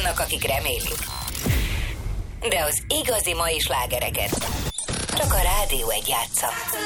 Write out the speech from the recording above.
vannak, akik remélik. De az igazi mai slágereket csak a Rádió 1 játsza.